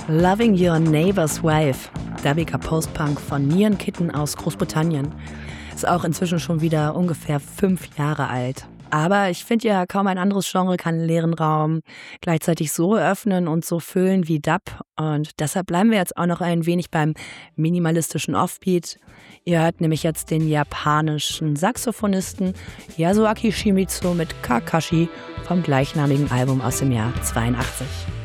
Loving Your Neighbor's Wife, derbiger Post-Punk von Neon Kitten aus Großbritannien. Ist auch inzwischen schon wieder ungefähr 5 Jahre alt. Aber ich finde ja, kaum ein anderes Genre kann einen leeren Raum gleichzeitig so öffnen und so füllen wie Dub. Und deshalb bleiben wir jetzt auch noch ein wenig beim minimalistischen Offbeat. Ihr hört nämlich jetzt den japanischen Saxophonisten Yasuaki Shimizu mit Kakashi vom gleichnamigen Album aus dem Jahr 82.